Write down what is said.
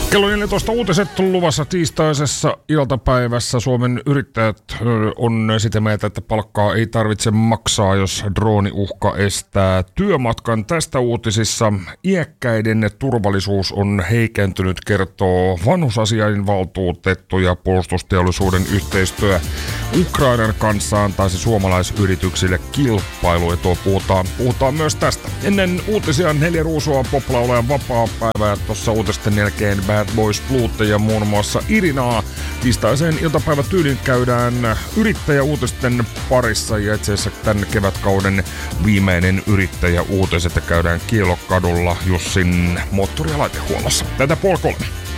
Kello 14 uutiset luvassa tiistaisessa iltapäivässä. Suomen yrittäjät on sitä mieltä, että palkkaa ei tarvitse maksaa, jos drooniuhka estää työmatkan. Tästä uutisissa iäkkäiden turvallisuus on heikentynyt, kertoo vanhusasiainvaltuutettu, ja puolustusteollisuuden yhteistyö Ukrainan kanssa antaisi suomalaisyrityksille kilpailuetua. Puhutaan myös tästä. Ennen uutisia 4 ruusua poplaulajan vapaapäivää. Tuossa uutisten jälkeen Bad Boys Blue ja muun muassa Irinaa. Tiistaiseen iltapäivätyyliin käydään yrittäjäuutisten parissa, ja itse asiassa tämän kevätkauden viimeinen yrittäjäuutiset käydään Kiilokadulla Jussin moottori- ja laitehuollossa. Tätä 2:30.